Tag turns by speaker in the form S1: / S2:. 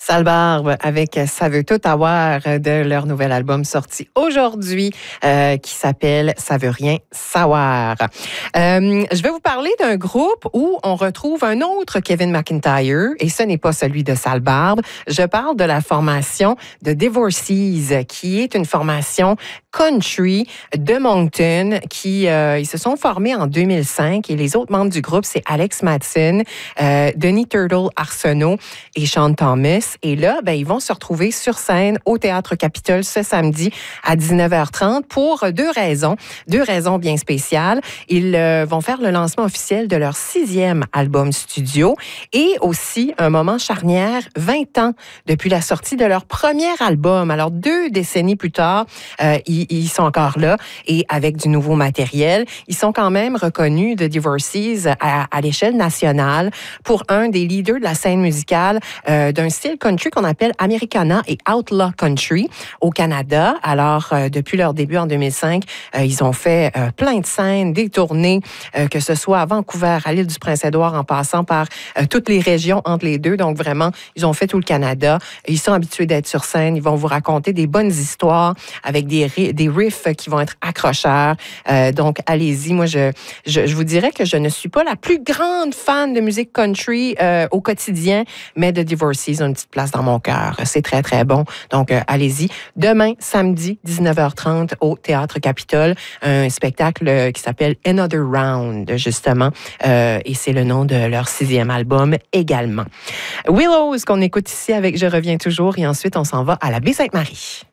S1: Sale Barbe avec Ça veut tout avoir de leur nouvel album sorti aujourd'hui qui s'appelle Ça veut rien savoir. Je vais vous parler d'un groupe où on retrouve un autre Kevin McEntyre et ce n'est pas celui de Sale Barbe. Je parle de la formation de Divorcees qui est une formation country de Moncton qui ils se sont formés en 2005 et les autres membres du groupe c'est Alex Madsen, Denis Turtle Arsenault et Sean Thomas. Et là, ils vont se retrouver sur scène au Théâtre Capitole ce samedi à 19h30 pour deux raisons bien spéciales. Ils vont faire le lancement officiel de leur 6e album studio et aussi un moment charnière, 20 ans depuis la sortie de leur premier album. Alors, 2 décennies plus tard, ils sont encore là et avec du nouveau matériel. Ils sont quand même reconnus de Divorcees à l'échelle nationale pour un des leaders de la scène musicale d'un style country qu'on appelle Americana et Outlaw Country au Canada. Alors, depuis leur début en 2005, ils ont fait plein de scènes, des tournées, que ce soit à Vancouver, à l'île du Prince-Édouard, en passant par toutes les régions entre les deux. Donc, vraiment, ils ont fait tout le Canada. Ils sont habitués d'être sur scène. Ils vont vous raconter des bonnes histoires avec des riffs qui vont être accrocheurs. Donc, allez-y. Moi, je vous dirais que je ne suis pas la plus grande fan de musique country au quotidien, mais de Divorcees ont une petite place dans mon cœur. C'est très, très bon. Donc, allez-y. Demain, samedi, 19h30, au Théâtre Capitole, un spectacle qui s'appelle Another Round, justement. Et c'est le nom de leur 6e album également. Willows, qu'on écoute ici avec Je reviens toujours. Et ensuite, on s'en va à la Baie-Sainte-Marie.